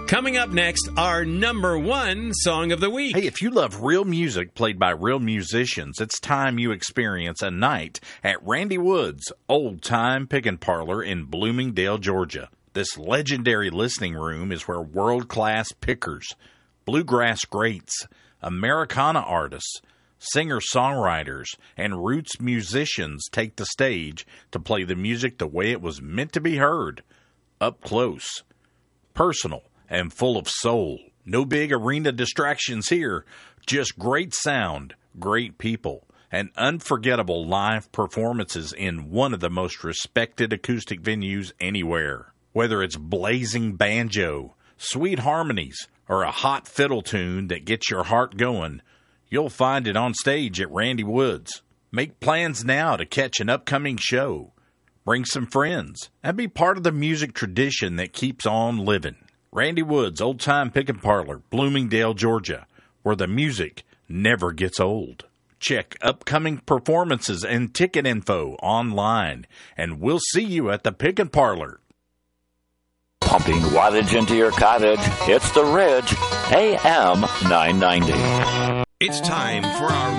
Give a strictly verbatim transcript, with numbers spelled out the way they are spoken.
Coming up next, our number one song of the week. Hey, if you love real music played by real musicians, it's time you experience a night at Randy Wood's Old Time Pickin' Parlor in Bloomingdale, Georgia. This legendary listening room is where world-class pickers, bluegrass greats, Americana artists, singer-songwriters, and roots musicians take the stage to play the music the way it was meant to be heard, up close, personal, and full of soul. No big arena distractions here, just great sound, great people, and unforgettable live performances in one of the most respected acoustic venues anywhere. Whether it's blazing banjo, sweet harmonies, or a hot fiddle tune that gets your heart going, you'll find it on stage at Randy Wood's. Make plans now to catch an upcoming show. Bring some friends and be part of the music tradition that keeps on living. Randy Wood's Old Time Pickin' Parlor, Bloomingdale, Georgia, where the music never gets old. Check upcoming performances and ticket info online, and we'll see you at the Pickin' Parlor. Pumping wattage into your cottage, it's The Ridge, A M nine ninety. It's time for our